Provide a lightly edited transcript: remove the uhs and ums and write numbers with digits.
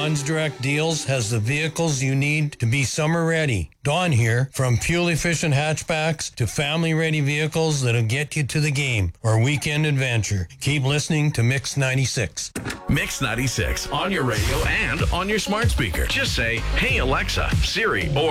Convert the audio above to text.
Don's Direct Deals has the vehicles you need to be summer ready. Don here, from fuel-efficient hatchbacks to family-ready vehicles that'll get you to the game or weekend adventure. Keep listening to Mix 96. Mix 96 on your radio and on your smart speaker. Just say, "Hey Alexa, Siri," or